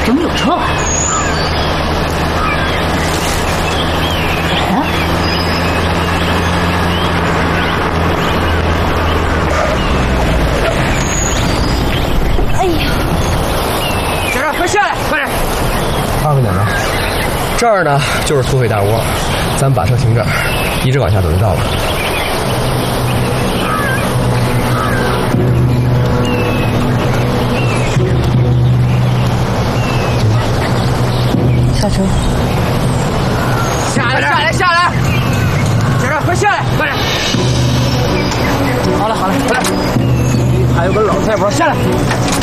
怎么有车啊？哎呀！小赵，快下来，快点！ 二位哪呢？这儿呢，就是土匪大窝，咱们把车停这儿，一直往下走就到了。 下车！下来，下来，下来！小赵，快下来，快点！好了，好了，快点！还有个老太婆，下来！